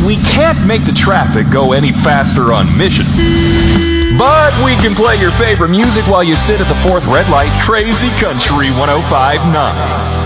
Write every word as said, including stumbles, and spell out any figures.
we can't make the traffic go any faster on Mission. But we can play your favorite music while you sit at the fourth red light. Crazy Country one oh five point nine.